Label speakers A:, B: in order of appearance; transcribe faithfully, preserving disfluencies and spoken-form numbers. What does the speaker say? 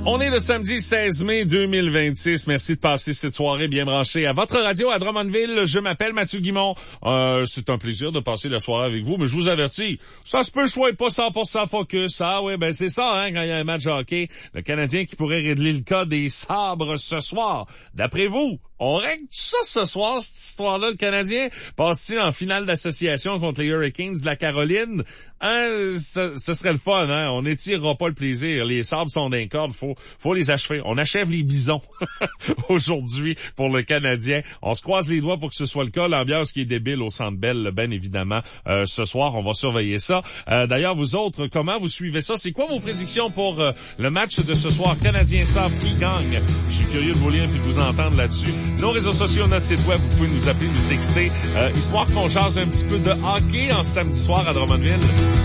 A: On est le samedi seize mai deux mille vingt-six. Merci de passer cette soirée bien branchée à votre radio à Drummondville. Je m'appelle Mathieu Guimond. Euh, c'est un plaisir de passer la soirée avec vous, mais je vous avertis, ça se peut que je sois pas cent pour cent focus. Ah oui, ben c'est ça, hein, quand il y a un match de hockey. Le Canadien qui pourrait régler le cas des sabres ce soir. D'après vous, on règle ça ce soir, cette histoire-là, le Canadien? Passe-t-il en finale d'association contre les Hurricanes de la Caroline? Hein, ce, ce serait le fun, hein? On n'étirera pas le plaisir. Les sabres sont d'un corde, faut, faut les achever. On achève les bisons aujourd'hui pour le Canadien. On se croise les doigts pour que ce soit le cas. L'ambiance qui est débile au Centre Bell, bien évidemment. Euh, ce soir, on va surveiller ça. Euh, d'ailleurs, vous autres, comment vous suivez ça? C'est quoi vos prédictions pour euh, le match de ce soir? Canadien-Sabres, qui gagne? Je suis curieux de vous lire et de vous entendre là-dessus. Nos réseaux sociaux, notre site web, vous pouvez nous appeler, nous texter, euh, histoire qu'on jase un petit peu de hockey en samedi soir à Drummondville.